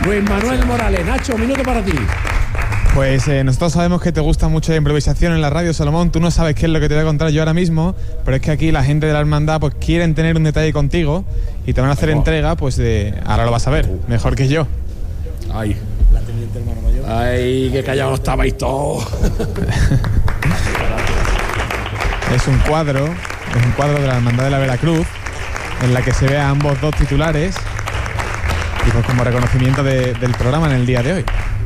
Luis Manuel Morales. Nacho, un minuto para ti. Pues nosotros sabemos que te gusta mucho la improvisación en la radio, Salomón. Tú no sabes qué es lo que te voy a contar yo ahora mismo, pero es que aquí la gente de la hermandad pues quieren tener un detalle contigo y te van a hacer entrega, pues ahora lo vas a ver, mejor que yo. Ay, la teniente hermano mayor. Ay, qué callados estabais todos. Es un cuadro de la hermandad de la Veracruz, en la que se ve a ambos dos titulares y pues como reconocimiento del programa en el día de hoy.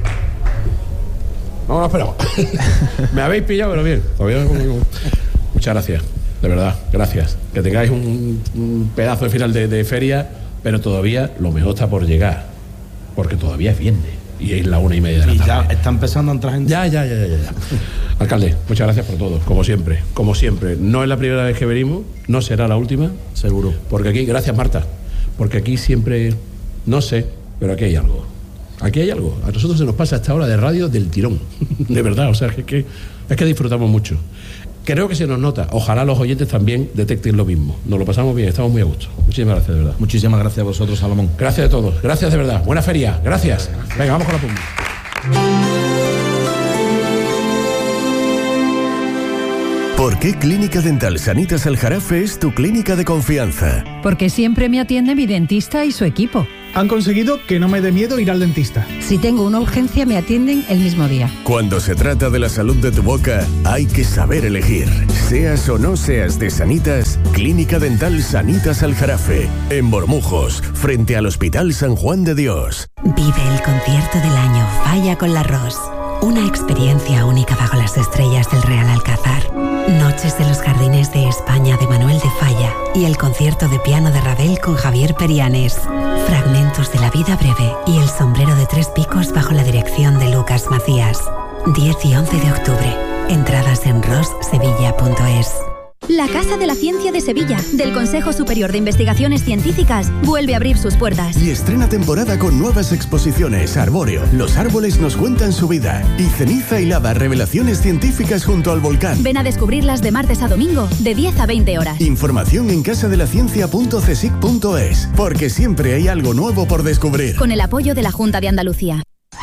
No, espera. Me habéis pillado, pero bien. Muchas gracias, de verdad, gracias. Que tengáis un pedazo de final de feria, pero todavía lo mejor está por llegar, porque todavía es viernes y es la 1:30 de la tarde. Y ya está empezando a entrar gente. Ya. Alcalde, muchas gracias por todo, como siempre. No es la primera vez que venimos, no será la última. Seguro. Porque aquí, gracias Marta, porque aquí siempre, no sé, pero aquí hay algo. Aquí hay algo. A nosotros se nos pasa esta hora de radio del tirón. De verdad, o sea, es que disfrutamos mucho. Creo que se nos nota. Ojalá los oyentes también detecten lo mismo. Nos lo pasamos bien, estamos muy a gusto. Muchísimas gracias, de verdad. Muchísimas gracias a vosotros, Salomón. Gracias a todos. Gracias de verdad. Buena feria. Gracias. Venga, vamos con la pumba. ¿Por qué Clínica Dental Sanitas Aljarafe es tu clínica de confianza? Porque siempre me atiende mi dentista y su equipo. Han conseguido que no me dé miedo ir al dentista. Si tengo una urgencia, me atienden el mismo día. Cuando se trata de la salud de tu boca, hay que saber elegir. Seas o no seas de Sanitas, Clínica Dental Sanitas Aljarafe, en Bormujos, frente al Hospital San Juan de Dios. Vive el concierto del año Falla con la Ros. Una experiencia única bajo las estrellas del Real Alcázar. Noches de los Jardines de España de Manuel de Falla y el concierto de piano de Ravel con Javier Perianes. Fragmentos de la vida breve y el sombrero de 3 picos bajo la dirección de Lucas Macías. 10 y 11 de octubre. Entradas en rossevilla.es. La Casa de la Ciencia de Sevilla, del Consejo Superior de Investigaciones Científicas, vuelve a abrir sus puertas. Y estrena temporada con nuevas exposiciones. Arbóreo, los árboles nos cuentan su vida. Y Ceniza y Lava, revelaciones científicas junto al volcán. Ven a descubrirlas de martes a domingo, de 10 a 20 horas. Información en casadelaCiencia.csic.es, porque siempre hay algo nuevo por descubrir. Con el apoyo de la Junta de Andalucía.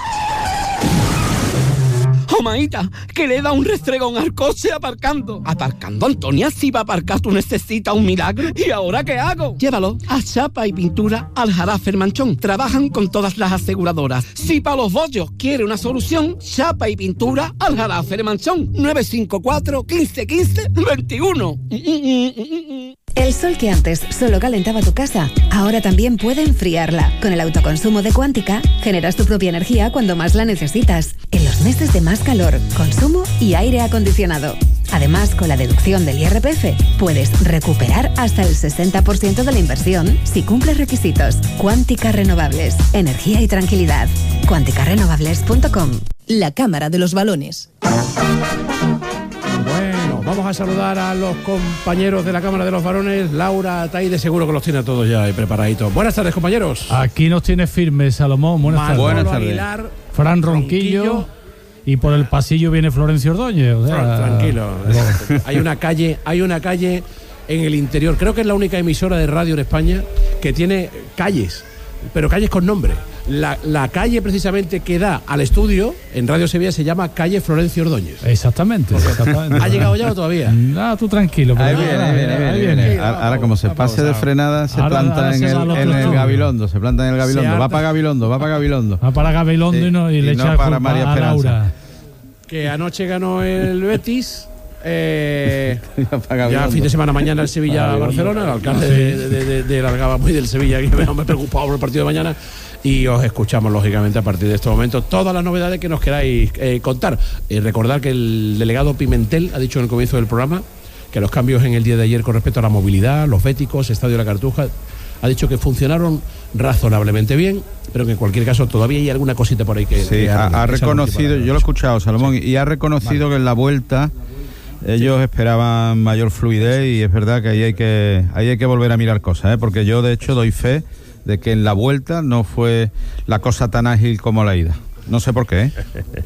Maíta, que le da un restregón al coche aparcando, Antonia. Si va a aparcar tú necesitas un milagro. ¿Y ahora qué hago? Llévalo a Chapa y Pintura Aljarafe Manchón. Trabajan con todas las aseguradoras. Si para los bollos quiere una solución, Chapa y Pintura Aljarafe Manchón. 954 15 15 21. El sol que antes solo calentaba tu casa, ahora también puede enfriarla. Con el autoconsumo de Cuántica, generas tu propia energía cuando más la necesitas. En los meses de más calor, consumo y aire acondicionado. Además, con la deducción del IRPF, puedes recuperar hasta el 60% de la inversión si cumples requisitos. Cuántica Renovables. Energía y tranquilidad. Cuánticarenovables.com. La Cámara de los Balones. Bueno, vamos a saludar a los compañeros de la Cámara de los Varones. Laura, Taide, seguro que los tiene a todos ya ahí preparaditos. Buenas tardes, compañeros. Aquí nos tiene firmes, Salomón. Buenas tardes. Buenas tardes. Aguilar, Fran Ronquillo. Y por el pasillo viene Florencio Ordóñez. O sea, tranquilo. Hay una calle en el interior. Creo que es la única emisora de radio en España que tiene calles, pero calles con nombre. La calle precisamente que da al estudio en Radio Sevilla se llama calle Florencio Ordóñez. Exactamente. ¿Ha llegado ya o todavía? No, tú tranquilo. Ahí viene. Ahora, como se pase de frenada, se planta en el Gabilondo. Se planta en el Gabilondo. Va para Gabilondo. Va para Gabilondo y le echa para María a Laura. Que anoche ganó el Betis. Ya fin de semana mañana el Sevilla-Barcelona. El alcalde de Largaba muy del Sevilla, que me preocupado por el partido de mañana. Y os escuchamos, lógicamente, a partir de este momento todas las novedades que nos queráis contar. Recordar que el delegado Pimentel ha dicho en el comienzo del programa que los cambios en el día de ayer con respecto a la movilidad, los béticos, Estadio de la Cartuja, ha dicho que funcionaron razonablemente bien, pero que en cualquier caso todavía hay alguna cosita por ahí que... Sí, ha reconocido, yo lo he escuchado, Salomón, y ha reconocido que en la vuelta ellos esperaban mayor fluidez, y es verdad que ahí hay que volver a mirar cosas, porque yo de hecho doy fe de que en la vuelta no fue la cosa tan ágil como la ida. No sé por qué.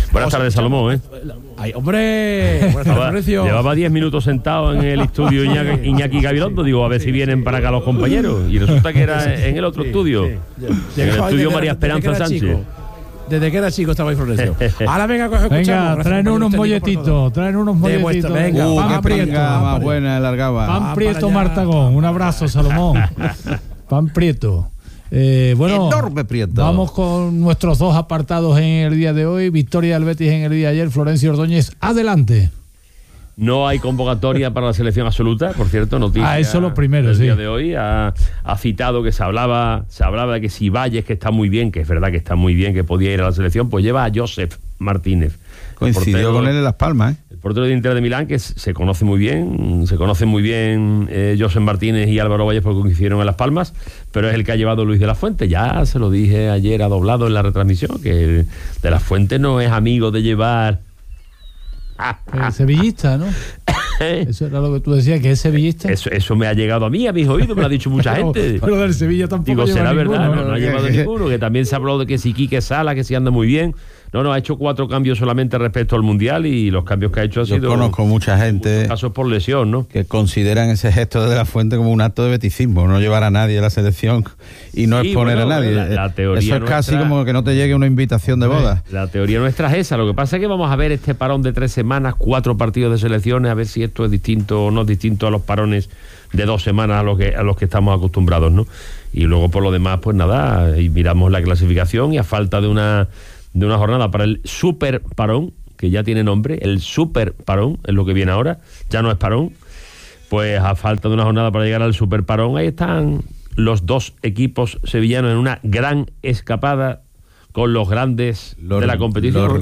Buenas tardes, Salomón, ¿eh? Ay, hombre, buenas tardes, Florencio. Llevaba 10 minutos sentado en el estudio Iñaki Gabilondo, digo, a ver si vienen para acá los compañeros. Y resulta que era en el otro estudio, en el estudio María Esperanza Sánchez. Desde que era chico estaba ahí Florencio. Ahora venga, escuchamos. Venga, traen unos molletitos, Venga, pan prieto. Más buena, largaba. Pan prieto Martagón. Un abrazo, Salomón. Pan prieto. Bueno, enorme prieto. Vamos con nuestros dos apartados en el día de hoy. Victoria del Betis en el día de ayer. Florencio Ordóñez, adelante. No hay convocatoria para la selección absoluta, por cierto, noticia. Eso lo primero, el día de hoy ha citado que se hablaba de que si Valles, que está muy bien, que es verdad que está muy bien, que podía ir a la selección, pues lleva a Josep Martínez. Coincidió con él en Las Palmas, El portero de Inter de Milán, que se conocen muy bien Josep Martínez y Álvaro Valles porque coincidieron en Las Palmas, pero es el que ha llevado Luis de la Fuente. Ya se lo dije ayer, ha doblado en la retransmisión, que de la Fuente no es amigo de llevar... sevillista, ¿no? Eso era lo que tú decías, que es sevillista. Eso me ha llegado a mis oídos, me lo ha dicho mucha gente. Pero del Sevilla tampoco. Digo, será ninguno, verdad, no ha llevado ninguno. Que también se ha hablado de que si Quique Sala, que si anda muy bien. No, ha hecho 4 cambios solamente respecto al Mundial, y los cambios que ha hecho ha sido... Yo conozco mucha gente... casos por lesión, ¿no? Que consideran ese gesto de la Fuente como un acto de beticismo, no llevar a nadie a la selección y no exponer a nadie. La teoría eso es nuestra, casi como que no te llegue una invitación de boda. La teoría nuestra es esa. Lo que pasa es que vamos a ver este parón de 3 semanas, 4 partidos de selecciones, a ver si esto es distinto o no es distinto a los parones de 2 semanas a los que estamos acostumbrados, ¿no? Y luego, por lo demás, pues nada, y miramos la clasificación, y a falta de una jornada para el super parón, que ya tiene nombre, el super parón es lo que viene ahora, ya no es parón, pues a falta de una jornada para llegar al super parón, ahí están los 2 equipos sevillanos en una gran escapada con los grandes de la competición.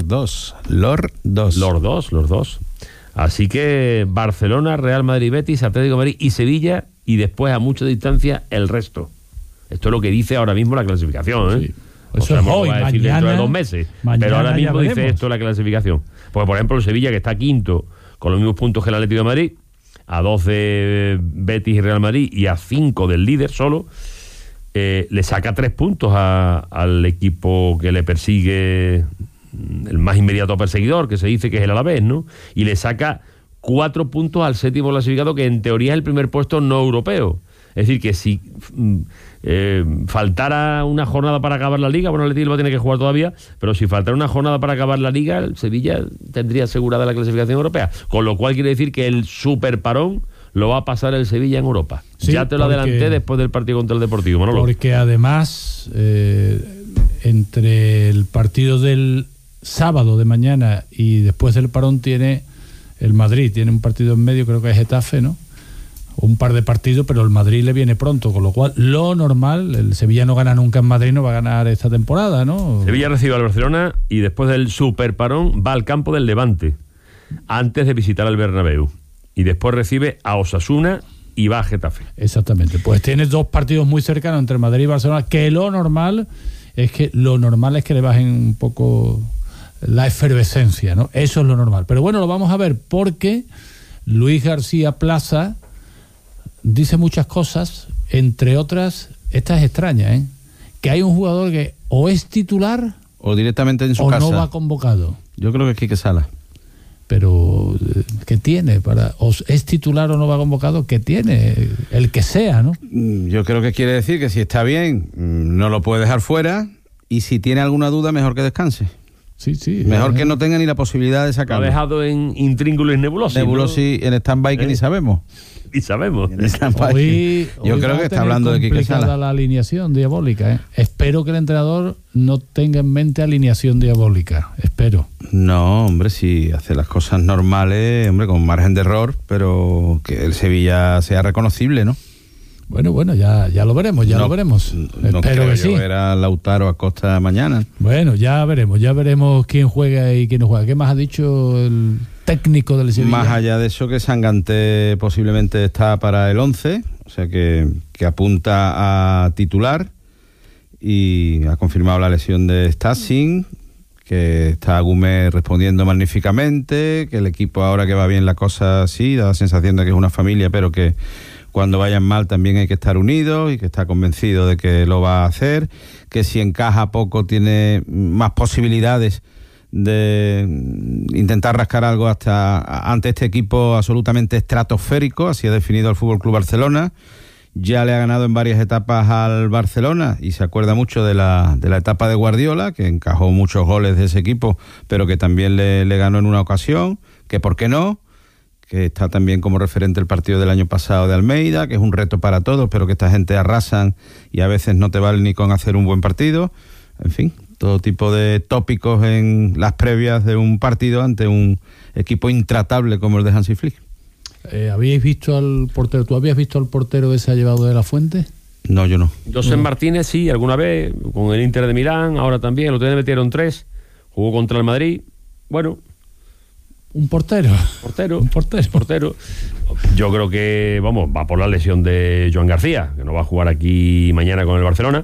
Los dos. Así que Barcelona, Real Madrid, Betis, Atlético de Madrid y Sevilla, y después a mucha distancia el resto. Esto es lo que dice ahora mismo la clasificación, ¿eh? Sí. Eso es hoy, mañana, dentro de 2 meses, pero ahora mismo dice esto la clasificación. Porque, por ejemplo, el Sevilla, que está quinto con los mismos puntos que el Atlético de Madrid, a 2 de Betis y Real Madrid y a 5 del líder solo, le saca 3 puntos al equipo que le persigue, el más inmediato perseguidor, que se dice que es el Alavés, ¿no? Y le saca 4 puntos al 7º clasificado, que en teoría es el primer puesto no europeo. Es decir, que si faltara una jornada para acabar la Liga, bueno, el Atlético va a tener que jugar todavía, pero si faltara una jornada para acabar la Liga, el Sevilla tendría asegurada la clasificación europea. Con lo cual quiere decir que el super parón lo va a pasar el Sevilla en Europa. Sí, ya te lo adelanté después del partido contra el Deportivo, Manolo. Porque además, entre el partido del sábado de mañana y después del parón, tiene el Madrid, tiene un partido en medio, creo que es Getafe, ¿no? Un par de partidos, pero el Madrid le viene pronto, con lo cual lo normal, el Sevilla no gana nunca en Madrid, no va a ganar esta temporada, ¿no? Sevilla recibe al Barcelona y después del super parón va al campo del Levante antes de visitar el Bernabéu, y después recibe a Osasuna y va a Getafe. Exactamente, pues tienes 2 partidos muy cercanos entre Madrid y Barcelona, que lo normal es que le bajen un poco la efervescencia, ¿no? Eso es lo normal, pero bueno, lo vamos a ver, porque Luis García Plaza dice muchas cosas, entre otras, esta es extraña, que hay un jugador que o es titular o directamente en su o casa no va convocado. Yo creo que es Quique Sala. Pero ¿qué tiene? O es titular o no va convocado, ¿qué tiene? El que sea, ¿no? Yo creo que quiere decir que si está bien, no lo puede dejar fuera, y si tiene alguna duda, mejor que descanse. Sí. Mejor que no tenga ni la posibilidad de sacarlo. Lo ha dejado en intríngulis nebulosis. Nebulosis, ¿no? En stand-by que ni sabemos. Y sabemos. Hoy yo creo que está hablando de Quique Sala. La alineación diabólica. Espero que el entrenador no tenga en mente alineación diabólica. Espero. No, hombre, si hace las cosas normales, hombre, con margen de error, pero que el Sevilla sea reconocible, ¿no? Bueno, ya lo veremos, lo veremos. No espero que sí. Ver a Lautaro Acosta mañana. Bueno, ya veremos quién juega y quién no juega. ¿Qué más ha dicho el técnico del Sevilla? Más allá de eso, que Sanganté posiblemente está para el 11, o sea que apunta a titular, y ha confirmado la lesión de Stassin, que está Gómez respondiendo magníficamente, que el equipo, ahora que va bien la cosa, sí, da la sensación de que es una familia, pero que cuando vayan mal también hay que estar unidos, y que está convencido de que lo va a hacer, que si encaja poco tiene más posibilidades intentar rascar algo ante este equipo absolutamente estratosférico. Así ha definido el Fútbol Club Barcelona. Ya le ha ganado en varias etapas al Barcelona y se acuerda mucho de la etapa de Guardiola, que encajó muchos goles de ese equipo, pero que también le ganó en una ocasión, que por qué no, que está también como referente el partido del año pasado de Almeida, que es un reto para todos, pero que esta gente arrasan y a veces no te vale ni con hacer un buen partido. En fin, todo tipo de tópicos en las previas de un partido ante un equipo intratable como el de Hansi Flick. ¿Habíais visto al portero? ¿Tú habías visto al portero que se ha llevado de la Fuente? No, yo no. José Martínez sí, alguna vez, con el Inter de Milán, ahora también, lo metieron 3, jugó contra el Madrid, bueno. ¿Un portero? Un portero. Yo creo que, va por la lesión de Joan García, que no va a jugar aquí mañana con el Barcelona,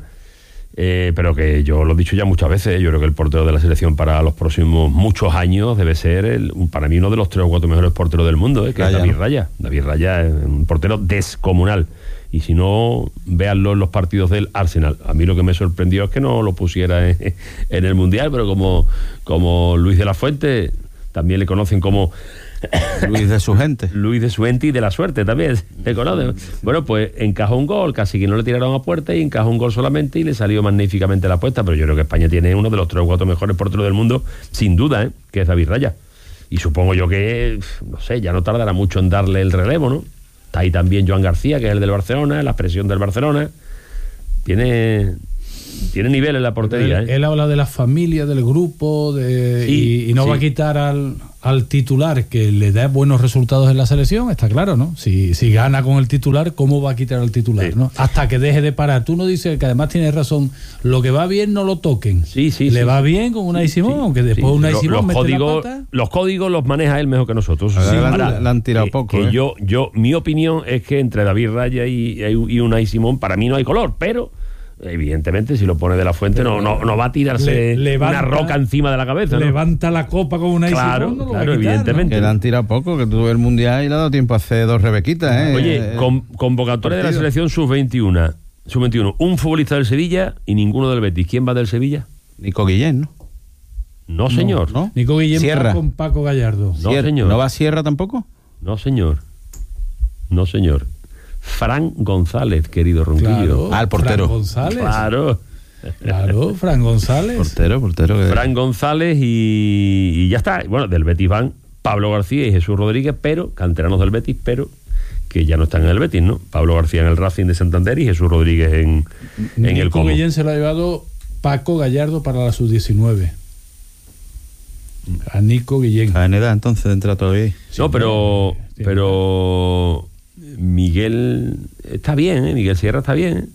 pero que yo lo he dicho ya muchas veces, yo creo que el portero de la selección para los próximos muchos años debe ser, para mí, uno de los 3 o 4 mejores porteros del mundo, que es David Raya. David Raya es un portero descomunal. Y si no, véanlo en los partidos del Arsenal. A mí lo que me sorprendió es que no lo pusiera en el Mundial, pero como Luis de la Fuente, también le conocen como Luis de su gente. Luis de su gente y de la suerte también le conocen. Bueno, pues encajó un gol, casi que no le tiraron a puerta y encajó un gol solamente y le salió magníficamente la apuesta. Pero yo creo que España tiene uno de los 3 o 4 mejores porteros del mundo, sin duda, que es David Raya. Y supongo yo que, no sé, ya no tardará mucho en darle el relevo, ¿no? Está ahí también Joan García, que es el del Barcelona, la expresión del Barcelona. Tiene nivel en la portería. Él habla de la familia, del grupo, y no va a quitar al titular que le da buenos resultados en la selección, está claro, ¿no? Si gana con el titular, ¿cómo va a quitar al titular? Sí. ¿No? Hasta que deje de parar. Tú no dices, que además tienes razón, lo que va bien no lo toquen. Le va bien con Unai Simón, aunque después Unai Simón mete la pata. Los códigos los maneja él mejor que nosotros. Le han tirado poco. Mi opinión es que entre David Raya y Unai Simón, para mí no hay color, pero evidentemente si lo pone de la Fuente no va a tirarse una roca encima de la cabeza, ¿no? Levanta la copa con una Claro, no claro, evidentemente, ¿no? Que le han tirado poco, que tuvo el Mundial y le ha dado tiempo a hacer 2 rebequitas, Oye, convocatoria de la selección sub-21, un futbolista del Sevilla y ninguno del Betis. ¿Quién va del Sevilla? Nico Guillén, ¿no? No, señor. ¿No? Nico Guillén Sierra. va con Paco Gallardo. No, señor. ¿No va Sierra tampoco? No, señor. Fran González, querido Ronquillo. Claro, el portero. Fran González. Claro, Fran González. Portero. Fran González y ya está. Bueno, del Betis van Pablo García y Jesús Rodríguez, pero canteranos del Betis, pero que ya no están en el Betis, ¿no? Pablo García en el Racing de Santander y Jesús Rodríguez en el Como. Guillén se lo ha llevado Paco Gallardo para la sub-19. A Nico Guillén. En edad, entonces, entra todavía. No, pero Miguel está bien, ¿eh? Miguel Sierra está bien.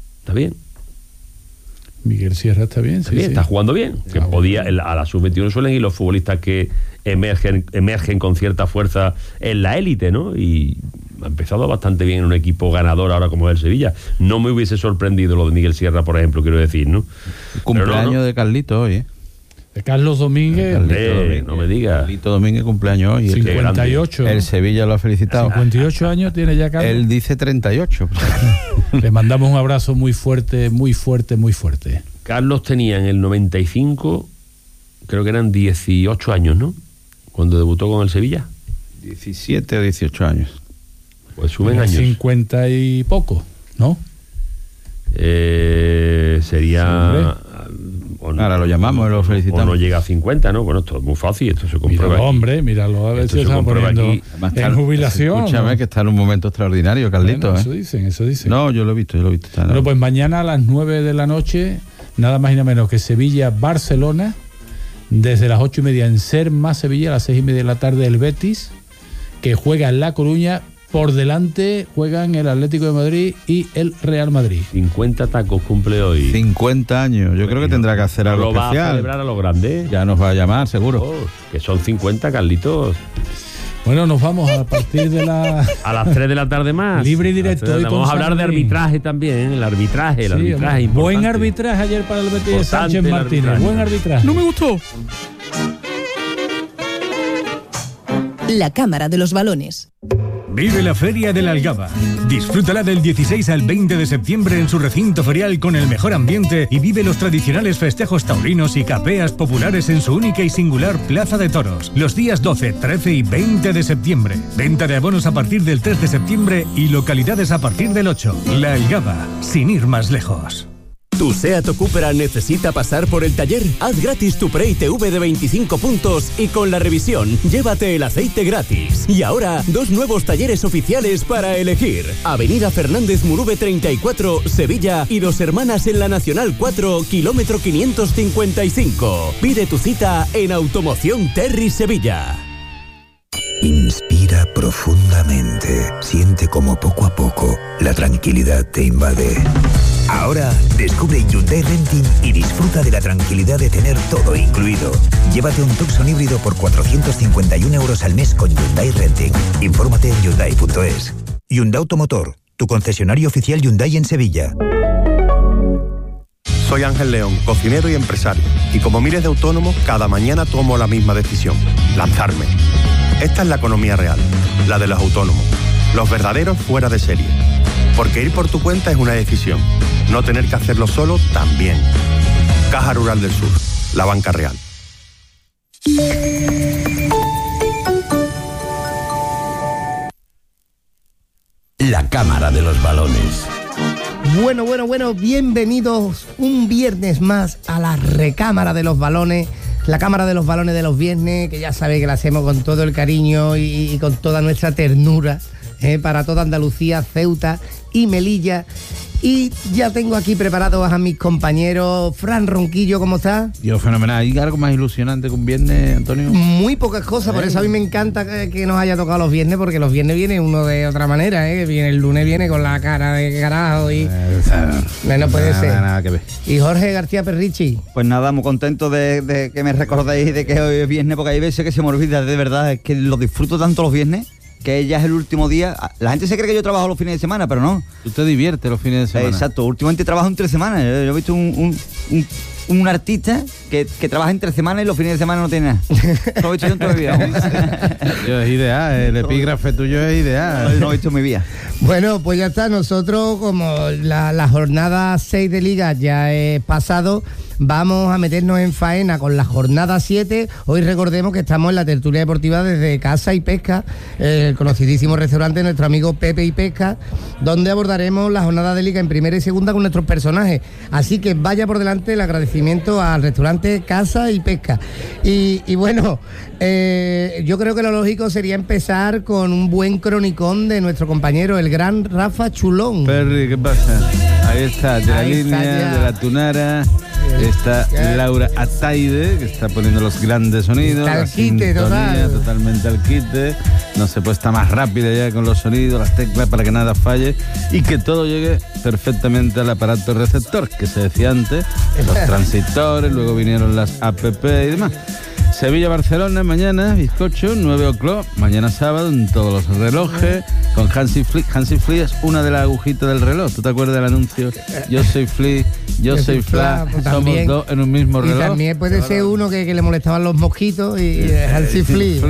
Miguel Sierra está bien, sí. Está jugando bien. Que podía, a la sub-21 suelen ir los futbolistas que emergen con cierta fuerza en la élite, ¿no? Y ha empezado bastante bien en un equipo ganador ahora como es el Sevilla. No me hubiese sorprendido lo de Miguel Sierra, por ejemplo, quiero decir, ¿no? Cumpleaños de Carlito hoy, ¿eh? De Carlos Domínguez. No me digas. Carlito Domínguez cumpleaños hoy. 58. El Sevilla lo ha felicitado. 58 años tiene ya Carlos. Él dice 38. Le mandamos un abrazo muy fuerte, muy fuerte, muy fuerte. Carlos tenía en el 95, creo que eran 18 años, ¿no? Cuando debutó con el Sevilla. 17 o 18 años. Pues suben años. 50 y poco, ¿no? Sería... Ahora lo llamamos, lo felicitamos. O no llega a 50, ¿no? Bueno, esto es muy fácil, esto se comprueba. Míralo, hombre, míralo, a ver si están poniendo aquí en jubilación. Escúchame, ¿no? Que está en un momento extraordinario, Carlito. Bueno, eso dicen. No, yo lo he visto. Bueno, pues mañana a las 9 de la noche, nada más y nada menos que Sevilla-Barcelona, desde las 8:30 en Serma, Sevilla, a las 6:30 de la tarde el Betis, que juega en La Coruña. Por delante juegan el Atlético de Madrid y el Real Madrid. 50 tacos cumple hoy. 50 años. Yo creo que tendrá que hacer algo especial. Lo va a celebrar a lo grande. Ya nos va a llamar, seguro. Que son 50, Carlitos. Bueno, nos vamos a partir de a las 3 de la tarde más. Libre y directo. Vamos a hablar de arbitraje también. El arbitraje importante. Buen arbitraje ayer para el Betis de Sánchez Martínez. Buen arbitraje. No me gustó. La Cámara de los Balones. Vive la Feria de la Algaba. Disfrútala del 16 al 20 de septiembre en su recinto ferial con el mejor ambiente y vive los tradicionales festejos taurinos y capeas populares en su única y singular Plaza de Toros. Los días 12, 13 y 20 de septiembre. Venta de abonos a partir del 3 de septiembre y localidades a partir del 8. La Algaba, sin ir más lejos. ¿Tu SEAT o Cupra necesita pasar por el taller? Haz gratis tu pre-ITV de 25 puntos y con la revisión, llévate el aceite gratis. Y ahora, 2 nuevos talleres oficiales para elegir. Avenida Fernández Murube 34, Sevilla y Dos Hermanas en la Nacional 4, kilómetro 555. Pide tu cita en Automoción Terry Sevilla. Inspira profundamente. Siente como poco a poco la tranquilidad te invade. Ahora descubre Hyundai Renting y disfruta de la tranquilidad de tener todo incluido. Llévate un Tucson híbrido por 451 euros al mes con Hyundai Renting. Infórmate en Hyundai.es. Hyundai Automotor, tu concesionario oficial Hyundai en Sevilla. Soy Ángel León, cocinero y empresario. Y como miles de autónomos, cada mañana tomo la misma decisión: lanzarme. Esta es la economía real, la de los autónomos, los verdaderos fuera de serie. Porque ir por tu cuenta es una decisión, no tener que hacerlo solo también. Caja Rural del Sur, la banca real. La Cámara de los Balones. Bueno, bienvenidos un viernes más a la recámara de los balones. La Cámara de los Balones de los viernes, que ya sabéis que la hacemos con todo el cariño y con toda nuestra ternura para toda Andalucía, Ceuta y Melilla. Y ya tengo aquí preparados a mis compañeros. Fran Ronquillo, ¿cómo estás? Yo fenomenal. ¿Hay algo más ilusionante que un viernes, Antonio? Muy pocas cosas, por eso a mí me encanta que nos haya tocado los viernes, porque los viernes viene uno de otra manera, el lunes viene con la cara de carajo y... no puede ser. Nada que ver. Y Jorge García Perrichi. Pues nada, muy contento de que me recordéis de que hoy es viernes, porque hay veces que se me olvida, de verdad, es que lo disfruto tanto los viernes, que ya es el último día. La gente se cree que yo trabajo los fines de semana, pero no. Tú te diviertes los fines de semana. Exacto, últimamente trabajo en 3 semanas. Yo he visto un artista que trabaja en 3 semanas y los fines de semana no tiene nada. Lo he visto yo en toda mi vida. Es ideal, el epígrafe tuyo es ideal. No lo he visto en mi vida. Bueno, pues ya está. Nosotros, como la jornada 6 de Liga ya es pasado, vamos a meternos en faena con la jornada 7. Hoy recordemos que estamos en la tertulia deportiva desde Casa y Pesca, el conocidísimo restaurante de nuestro amigo Pepe y Pesca, donde abordaremos la jornada de Liga en primera y segunda con nuestros personajes. Así que vaya por delante el agradecimiento al restaurante Casa y Pesca. Y bueno, yo creo que lo lógico sería empezar con un buen cronicón de nuestro compañero, el gran Rafa Chulón. Perry, ¿qué pasa? Ahí está, de la línea, de la tunara. Está Laura Ataide, que está poniendo los grandes sonidos. Está al quite, totalmente al quite. No se puede estar más rápida ya con los sonidos, las teclas, para que nada falle y que todo llegue perfectamente al aparato receptor, que se decía antes, los transistores, luego vinieron las app y demás. Sevilla-Barcelona mañana, bizcocho, 9 o'clock, mañana sábado, en todos los relojes, con Hansi Flick. Hansi Flick es una de las agujitas del reloj. ¿Tú te acuerdas del anuncio? Yo soy Flick, yo soy Fla, pues somos también, dos en un mismo reloj. Y también puede ser uno que le molestaban los mosquitos y Hansi Flick.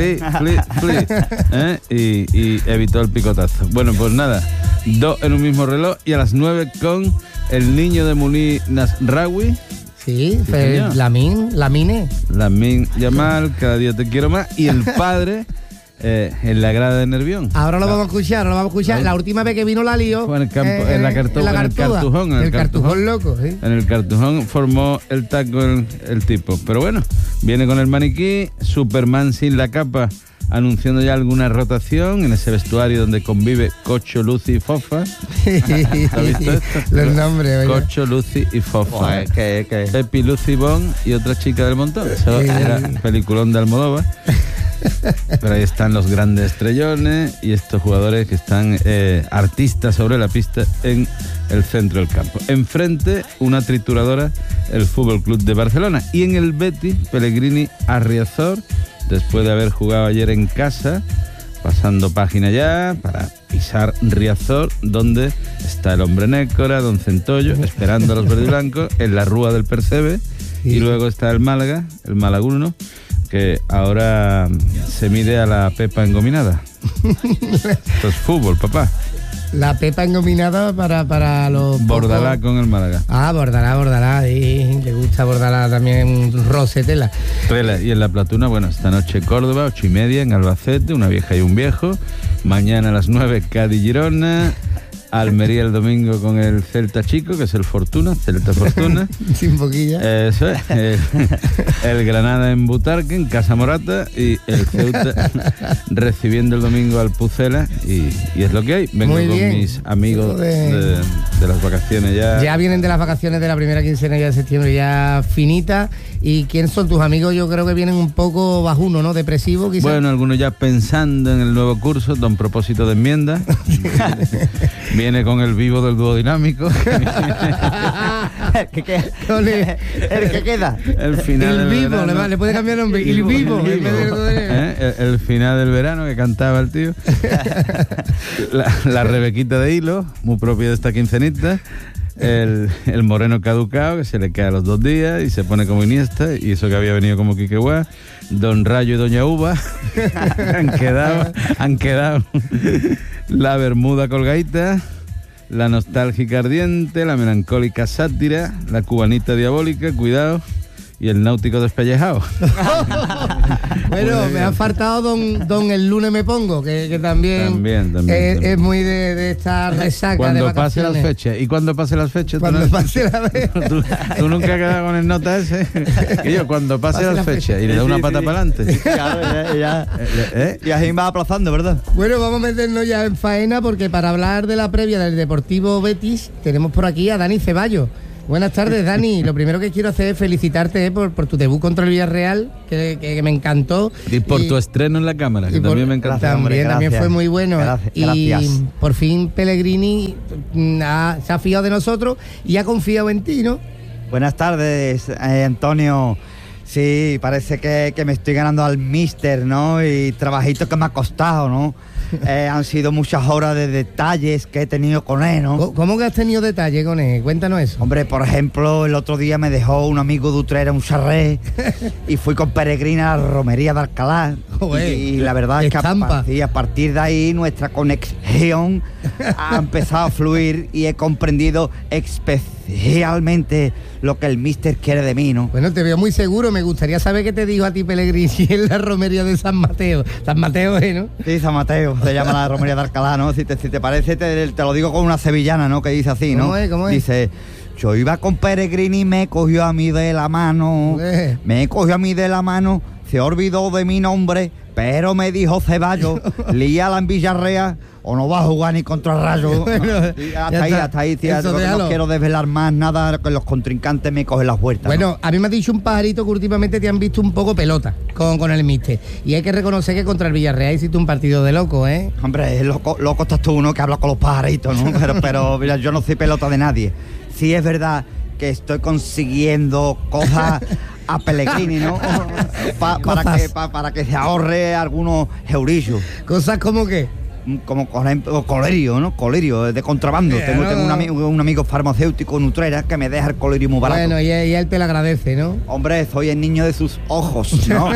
Flick. Y evitó el picotazo. Bueno, pues nada, 2 en un mismo reloj y a las 9 con el niño de Munir Nasraoui. Sí, Lamine Yamal, cada día te quiero más. Y el padre en la grada de Nervión. Ahora lo vamos a escuchar. La última vez que vino la lío en el campo, en el cartujón loco, ¿sí? En el cartujón formó el taco el tipo. Pero bueno, viene con el maniquí, Superman sin la capa, anunciando ya alguna rotación en ese vestuario donde convive Cocho, Lucy y Fofa. ¿Has visto esto? Los nombres, oye. Cocho, Lucy y Fofa. Pepi, Lucy, Bon y otra chica del montón. Eso era peliculón de Almodóvar. Pero ahí están los grandes estrellones y estos jugadores que están artistas sobre la pista en el centro del campo. Enfrente, una trituradora, el Fútbol Club de Barcelona. Y en el Betis, Pellegrini a Riazor, después de haber jugado ayer en casa, pasando página ya para pisar Riazor, donde está el hombre Nécora, Don Centollo, esperando a los verdiblancos en la rúa del Percebe. Y luego está el Málaga, el Malaguno, que ahora se mide a la pepa engominada. Esto es fútbol, papá. La pepa engominada para los... Bordalá pocos... con el Málaga. Ah, Bordalá. Y le gusta Bordalá también, un roce tela. Y en la Platuna, bueno, esta noche Córdoba, 8:30 en Albacete, una vieja y un viejo. Mañana a las 9, Cádiz-Girona. Almería el domingo con el Celta Chico, que es el Fortuna, Celta Fortuna. Sin boquilla. Eso es. El Granada en Butarque, en Casa Morata, y el Ceuta recibiendo el domingo al Pucela, y es lo que hay. Vengo con mis amigos de las vacaciones ya. Ya vienen de las vacaciones de la primera quincena ya de septiembre, ya finita. ¿Y quiénes son tus amigos? Yo creo que vienen un poco bajuno, ¿no? Depresivo, quizás. Bueno, algunos ya pensando en el nuevo curso, don propósito de enmienda. Viene con el vivo del dúo dinámico. El que queda. El final el del vivo, verano. le puede cambiar el nombre. El vivo. El final del verano que cantaba el tío. La Rebequita de hilo, muy propia de esta quincenita. El moreno caducado, que se le cae a los 2 días y se pone como Iniesta, y eso que había venido como Quiqueguá. Don Rayo y Doña Uva han quedado. La Bermuda colgadita, la nostálgica ardiente, la melancólica sátira, la cubanita diabólica, cuidado, y el náutico despellejado. Bueno, me ha faltado don El lunes me pongo, que también es muy de esta resaca. Cuando de pase las fechas. ¿Y cuando pase las fechas? ¿Tú nunca has quedado con el nota ese? Que yo, cuando pase las fechas, y le da una pata para adelante. Claro, y así va aplazando, ¿verdad? Bueno, vamos a meternos ya en faena, porque para hablar de la previa del Deportivo Betis tenemos por aquí a Dani Ceballos. Buenas tardes, Dani. Lo primero que quiero hacer es felicitarte por tu debut contra el Villarreal, que me encantó. Y por tu estreno en la cámara, que también me encantó. También fue muy bueno. Gracias. Y por fin Pellegrini se ha fiado de nosotros y ha confiado en ti, ¿no? Buenas tardes, Antonio. Sí, parece que me estoy ganando al míster, ¿no? Y trabajito que me ha costado, ¿no? Han sido muchas horas de detalles que he tenido con él, ¿no? ¿Cómo que has tenido detalle con él? Cuéntanos eso. Hombre, por ejemplo, el otro día me dejó un amigo de Utrera un charré y fui con Peregrina a la romería de Alcalá. Y la verdad es que a partir de ahí nuestra conexión ha empezado a fluir y he comprendido especialmente lo que el míster quiere de mí, ¿no? Bueno, te veo muy seguro. Me gustaría saber qué te dijo a ti Pellegrini en la romería de San Mateo. San Mateo, ¿no? Sí, San Mateo. Se llama la romería de Alcalá, ¿no? Si te parece, te lo digo con una sevillana, ¿no? Que dice así, ¿no? ¿Cómo es? Dice: yo iba con Peregrini y me cogió a mí de la mano. Se olvidó de mi nombre, pero me dijo Ceballos, líala en Villarreal o no va a jugar ni contra Rayo. Bueno, hasta ahí, tía, no quiero desvelar más nada, que los contrincantes me cogen las vueltas. Bueno, ¿no? A mí me ha dicho un pajarito que últimamente te han visto un poco pelota con el míster. Y hay que reconocer que contra el Villarreal hiciste un partido de loco, ¿eh? Hombre, loco estás tú, ¿no? Que hablas con los pajaritos, ¿no? Pero mira, yo no soy pelota de nadie. Sí es verdad que estoy consiguiendo cosas a Pellegrini, ¿no? Para que se ahorre algunos eurillos. ¿Cosas como qué? Como por ejemplo colerio, ¿no? Colerio de contrabando. Tengo un amigo farmacéutico Nutrera que me deja el colerio muy barato. Bueno, y él te lo agradece, ¿no? Hombre, soy el niño de sus ojos, ¿no?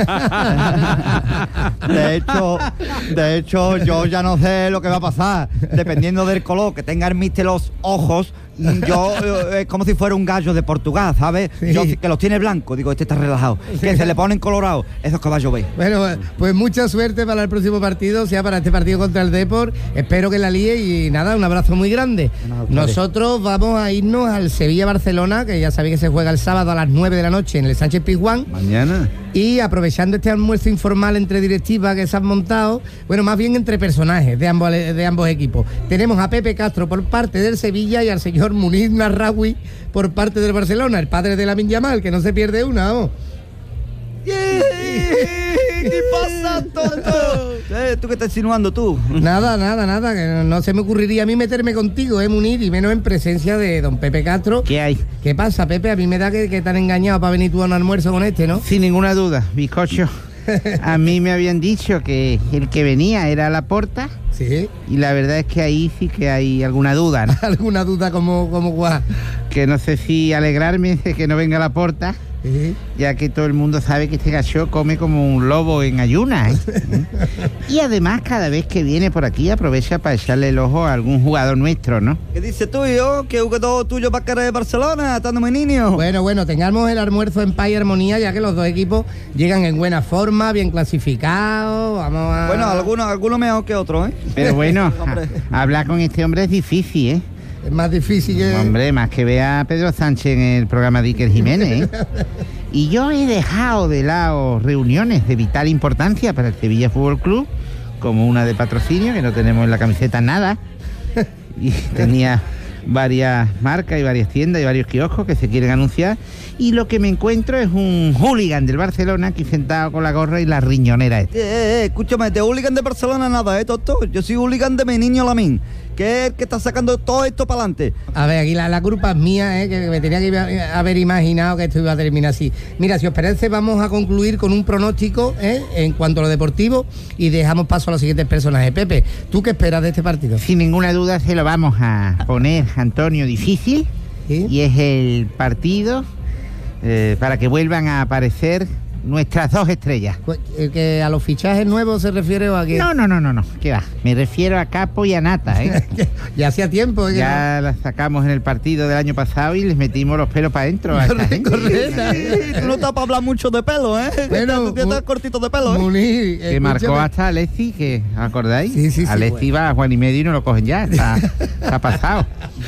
de hecho, yo ya no sé lo que va a pasar. Dependiendo del color que tenga el míster los ojos, yo es como si fuera un gallo de Portugal, ¿sabes? Sí. Yo, que los tiene blancos, digo, este está relajado. Que se le ponen colorados, esos caballos veis. Bueno, pues mucha suerte para el próximo partido, o sea, para este partido contra el Depor. Espero que la líe y nada, un abrazo muy grande. Nosotros vamos a irnos al Sevilla-Barcelona, que ya sabéis que se juega el sábado a las 9 de la noche en el Sánchez Pizjuán. Mañana. Y aprovechando este almuerzo informal entre directivas que se han montado, bueno, más bien entre personajes de ambos equipos. Tenemos a Pepe Castro por parte del Sevilla y al señor Muniz Narraoui por parte del Barcelona, el padre de Lamine Yamal, que no se pierde una, vamos. ¿Qué pasa, tonto? ¿Tú qué estás insinuando tú? Nada, que no se me ocurriría a mí meterme contigo, Muniz, y menos en presencia de don Pepe Castro. ¿Qué hay? ¿Qué pasa, Pepe? A mí me da que te han engañado para venir tú a un almuerzo con este, ¿no? Sin ninguna duda, bizcocho. A mí me habían dicho que el que venía era Laporta Sí. Y la verdad es que ahí sí que hay alguna duda, ¿no? ¿Alguna duda como guau? Que no sé si alegrarme de que no venga Laporta, ya que todo el mundo sabe que este gacho come como un lobo en ayunas, ¿eh? Y además cada vez que viene por aquí aprovecha para echarle el ojo a algún jugador nuestro, ¿no? ¿Qué dices tú, yo? ¿Qué jugador tuyo va a querer de Barcelona? Estando muy niño. Bueno, tengamos el almuerzo en paz y armonía, ya que los dos equipos llegan en buena forma, bien clasificados. Vamos a... Bueno, algunos mejor que otros, ¿eh? Pero bueno, hablar con este hombre es difícil, ¿eh? Es más difícil que... Hombre, más que vea a Pedro Sánchez en el programa de Iker Jiménez, ¿eh? Y yo he dejado de lado reuniones de vital importancia para el Sevilla Fútbol Club, como una de patrocinio, que no tenemos en la camiseta nada. Y tenía varias marcas y varias tiendas y varios kioscos que se quieren anunciar. Y lo que me encuentro es un hooligan del Barcelona aquí sentado con la gorra y la riñonera. Escúchame, de hooligan de Barcelona nada, Toto. Yo soy hooligan de mi niño Lamín, que es el que está sacando todo esto para adelante. A ver, aquí la culpa es mía, que me tenía que haber imaginado que esto iba a terminar así. Mira, si os parece, vamos a concluir con un pronóstico en cuanto a lo deportivo y dejamos paso a los siguientes personajes. Pepe, ¿tú qué esperas de este partido? Sin ninguna duda se lo vamos a poner, Antonio, difícil. ¿Sí? Y es el partido para que vuelvan a aparecer nuestras dos estrellas. ¿Que a los fichajes nuevos se refiere o a qué? No, ¿qué va? Me refiero a Capo y a Nata, ¿eh? Ya hacía tiempo. Ya las sacamos en el partido del año pasado y les metimos los pelos para adentro. Tú no estás para hablar mucho de pelo, ¿eh? Bueno, tú estás cortito de pelo, ¿eh? Munir, que marcó hasta Alexi, que ¿acordáis? Sí. Alexi va a Juan y medio y no lo cogen ya, está pasado.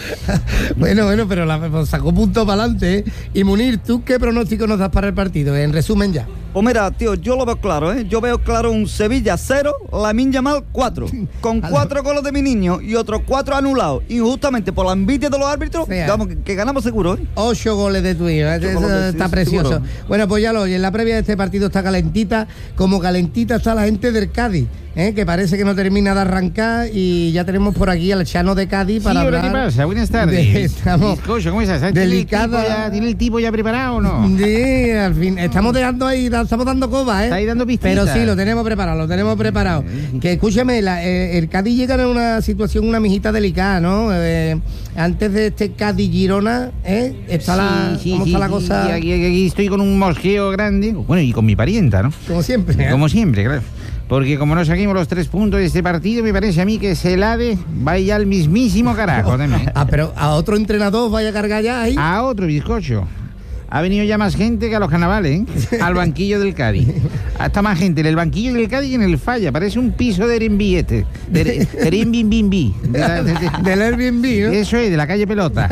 Bueno, pero sacó punto para adelante, ¿eh? Y Munir, ¿tú qué pronóstico nos das para el partido? En resumen ya. Pues mira, tío, yo lo veo claro, ¿eh? Yo veo claro un Sevilla 0, Lamine Yamal 4. Con 4 goles de mi niño y otros 4 anulados. Y justamente por la envidia de los árbitros, digamos que ganamos seguro, ¿eh? 8 goles de tu hijo, está precioso. Seguro. Bueno, pues ya lo oye, en la previa de este partido está calentita, como calentita está la gente del Cádiz, que parece que no termina de arrancar y ya tenemos por aquí al Chano de Cádiz para hablar. ¿Qué pasa? Buenas tardes. Estamos ¿cómo estás? Delicada. ¿Tiene el tipo ya preparado o no? Sí, al fin, estamos dando coba, Está ahí dando pistas. Pero sí, lo tenemos preparado. Que escúchame, el Cádiz llega en una situación, una mijita delicada, ¿no? Antes de este Cádiz-Girona, está está la cosa? Aquí estoy con un mosqueo grande, bueno, y con mi parienta, ¿no? Como siempre. Como siempre, claro. Porque como no saquemos los 3 puntos de este partido, me parece a mí que Celade vaya al mismísimo carajo también. Pero a otro entrenador vaya a cargar ya ahí. A otro bizcocho. Ha venido ya más gente que a los carnavales, ¿eh? Al banquillo del Cádiz. Hasta más gente en el banquillo del Cádiz que en el Falla. Parece un piso de Airbnb este. De Airbnb. Del Airbnb, ¿no? Eso es, de la calle Pelota.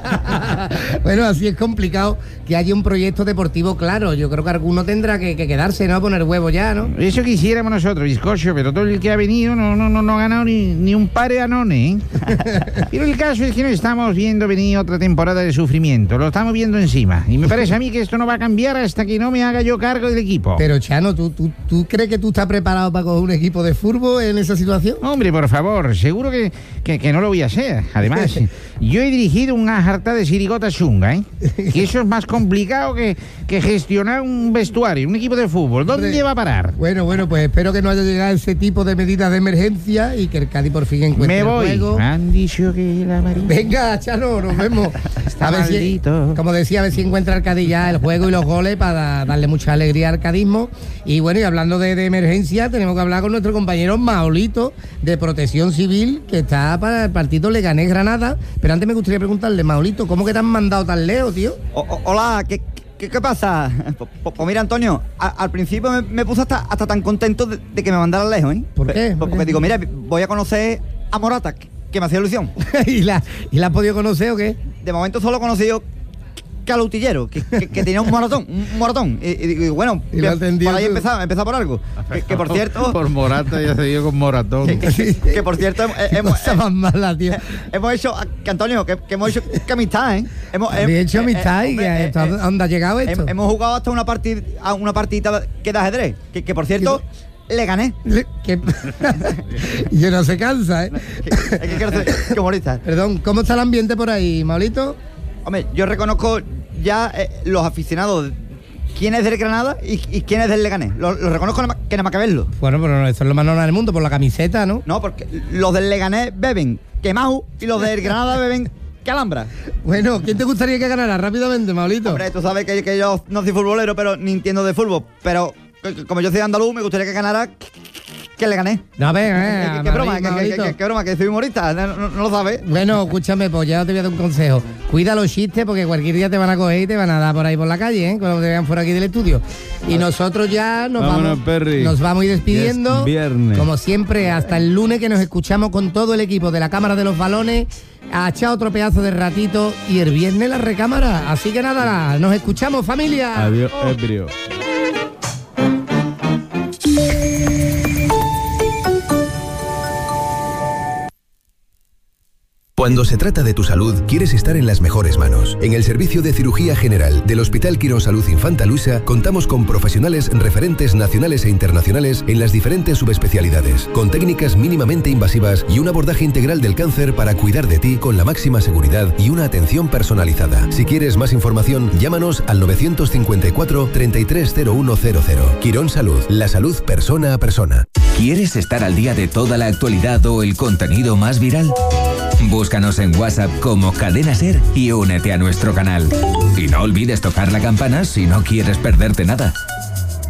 Bueno, así es complicado que haya un proyecto deportivo claro. Yo creo que alguno tendrá que quedarse, ¿no? A poner huevo ya, ¿no? Eso quisiéramos nosotros, bizcocho, pero todo el que ha venido no ha ganado ni un par de anones, ¿eh? Pero el caso es que no estamos viendo venir otra temporada de sufrimiento. Lo estamos viendo encima. Y me parece a mí que esto no va a cambiar hasta que no me haga yo cargo del equipo. Pero Chano, ¿tú crees que tú estás preparado para coger un equipo de fútbol en esa situación? Hombre, por favor, seguro que no lo voy a hacer. Además, yo he dirigido una jarta de sirigota chunga, ¿eh? Que eso es más complicado que gestionar un vestuario, un equipo de fútbol. ¿Dónde va a parar? Bueno, pues espero que no haya llegado ese tipo de medidas de emergencia y que el Cádiz por fin encuentre el juego. Me han dicho que la María... Venga, Chano, nos vemos. Está maldito. Como decía, a ver si encuentra el Cádiz ya el juego y los goles para darle mucha alegría al cadismo. Y bueno, y hablando de emergencia, tenemos que hablar con nuestro compañero Maolito de Protección Civil, que está para el partido Leganés-Granada. Pero antes me gustaría preguntarle, Maolito, ¿cómo que te han mandado tan lejos, tío? Hola, ¿qué pasa? Pues mira, Antonio, al principio me puse hasta tan contento de que me mandaran lejos, ¿eh? ¿Por qué? Porque digo, mira, voy a conocer a Morata, que me hacía ilusión. ¿Y la has podido conocer o qué? De momento solo he conocido que al utillero, que tenía un moratón. Y bueno, por ahí empezar por algo. Que por cierto... Por Morata ya se dio con moratón. Que por cierto... más mala, tío. Hemos hecho... Que Antonio, que hemos hecho que amistad, ¿eh? Hemos hecho amistad y ¿dónde ha llegado esto? Hemos jugado hasta una partida que de ajedrez. Que por cierto... Le gané. Y no se cansa, ¿eh? Que humorista. Perdón, ¿cómo está el ambiente por ahí, Maulito? Hombre, yo reconozco ya los aficionados quién es del Granada y quién es del Leganés. Lo reconozco que nada más que verlo. Bueno, pero eso es lo más normal del mundo, por la camiseta, ¿no? No, porque los del Leganés beben quemado y los del Granada beben calambra. Bueno, ¿quién te gustaría que ganara rápidamente, Maulito? Hombre, tú sabes que yo no soy futbolero, pero ni entiendo de fútbol. Pero como yo soy andaluz, me gustaría que ganara que le gané. No, a ver, ¿Qué broma? Que soy humorista, no lo sabes. Bueno, escúchame, pues ya te voy a dar un consejo. Cuida los chistes porque cualquier día te van a coger y te van a dar por ahí por la calle, cuando te vean fuera aquí del estudio. Y nosotros ya nos vamos a ir despidiendo. Como siempre, hasta el lunes, que nos escuchamos con todo el equipo de la Cámara de los Balones. A echar otro pedazo de ratito y el viernes la recámara. Así que nada, nos escuchamos, familia. Adiós, ebrio. Cuando se trata de tu salud, quieres estar en las mejores manos. En el Servicio de Cirugía General del Hospital Quirón Salud Infanta Luisa contamos con profesionales referentes nacionales e internacionales en las diferentes subespecialidades, con técnicas mínimamente invasivas y un abordaje integral del cáncer para cuidar de ti con la máxima seguridad y una atención personalizada. Si quieres más información, llámanos al 954 330100. Quirón Salud, la salud persona a persona. ¿Quieres estar al día de toda la actualidad o el contenido más viral? Búscanos en WhatsApp como Cadena Ser y únete a nuestro canal. Y no olvides tocar la campana si no quieres perderte nada.